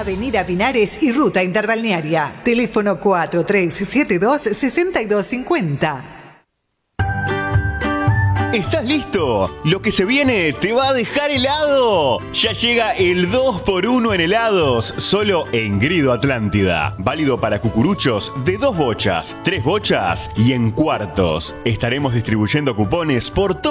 Avenida Pinares y Ruta Interbalnearia. Teléfono 4372-6250. ¿Estás listo? Lo que se viene te va a dejar helado. Ya llega el 2x1 en helados, solo en Grido Atlántida. Válido para cucuruchos de 2 bochas, 3 bochas y en cuartos. Estaremos distribuyendo cupones por todo